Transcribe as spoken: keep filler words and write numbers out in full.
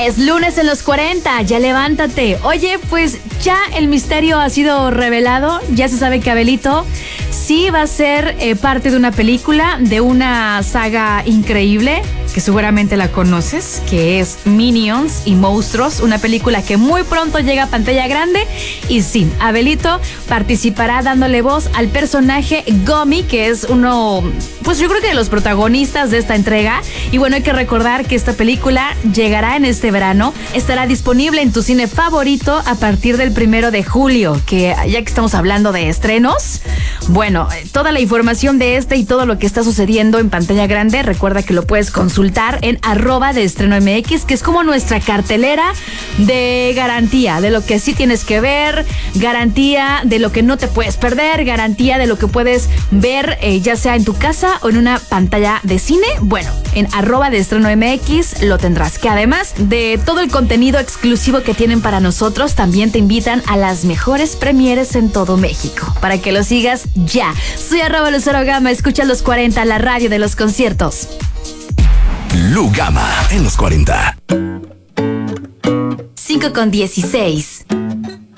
Es lunes en los cuarenta, ya levántate. Oye, pues ya el misterio ha sido revelado. Ya se sabe que Abelito sí va a ser eh, parte de una película, de una saga increíble, que seguramente la conoces, que es Minions y Monstruos, una película que muy pronto llega a pantalla grande. Y sí, Abelito participará dándole voz al personaje Gummy, que es uno, pues yo creo que de los protagonistas de esta entrega. Y bueno, hay que recordar que esta película llegará en este verano, estará disponible en tu cine favorito a partir del primero de julio, que ya que estamos hablando de estrenos, bueno, toda la información de este y todo lo que está sucediendo en pantalla grande, recuerda que lo puedes consultar en arroba de estreno M X, que es como nuestra cartelera de garantía, de lo que sí tienes que ver, garantía de lo que no te puedes perder, garantía de lo que puedes ver, eh, ya sea en tu casa o en una pantalla de cine. Bueno, en arroba de estreno M X lo tendrás, que además de todo el contenido exclusivo que tienen para nosotros, también te invitan a las mejores premieres en todo México, para que lo sigas ya. Soy arroba Lucero Gama, escucha los cuarenta, la radio de los conciertos. Lu Gama en los cuarenta. cinco con dieciséis.